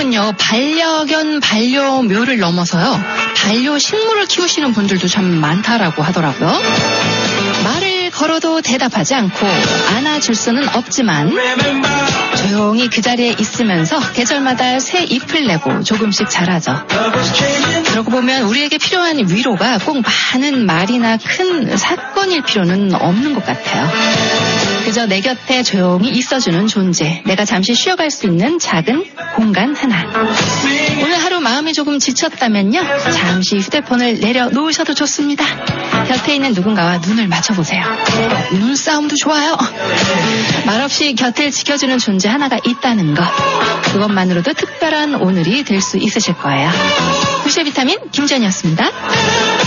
요즘은요, 반려견, 반려묘를 넘어서요, 반려식물을 키우시는 분들도 참 많다라고 하더라고요. 말을 걸어도 대답하지 않고 안아줄 수는 없지만 조용히 그 자리에 있으면서 계절마다 새 잎을 내고 조금씩 자라죠. 그러고 보면 우리에게 필요한 위로가 꼭 많은 말이나 큰 사건일 필요는 없는 것 같아요. 그저 내 곁에 조용히 있어주는 존재, 내가 잠시 쉬어갈 수 있는 작은 공간 하나. 오늘 하루 마음이 조금 지쳤다면요, 잠시 휴대폰을 내려놓으셔도 좋습니다. 곁에 있는 누군가와 눈을 맞춰보세요. 눈싸움도 좋아요. 말없이 곁을 지켜주는 존재 하나가 있다는 것, 그것만으로도 특별한 오늘이 될 수 있으실 거예요. 9시의 비타민 김전이었습니다.